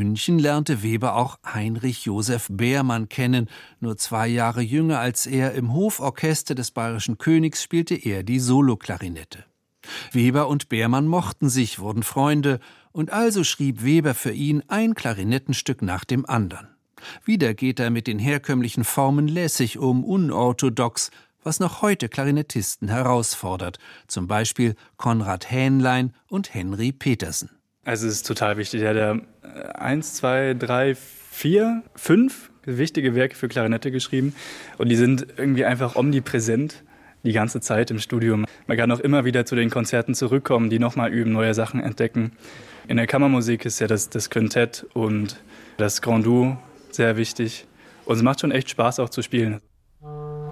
München lernte Weber auch Heinrich Joseph Beermann kennen. Nur 2 Jahre jünger als er, im Hoforchester des Bayerischen Königs spielte er die Soloklarinette. Weber und Beermann mochten sich, wurden Freunde, und also schrieb Weber für ihn ein Klarinettenstück nach dem anderen. Wieder geht er mit den herkömmlichen Formen lässig um, unorthodox, was noch heute Klarinettisten herausfordert, zum Beispiel Konrad Hähnlein und Henry Petersen. Also es ist total wichtig. Er hat 1, 2, 3, 4, 5 wichtige Werke für Klarinette geschrieben und die sind irgendwie einfach omnipräsent die ganze Zeit im Studium. Man kann auch immer wieder zu den Konzerten zurückkommen, die nochmal üben, neue Sachen entdecken. In der Kammermusik ist ja das Quintett und das Grand Duo sehr wichtig und es macht schon echt Spaß auch zu spielen.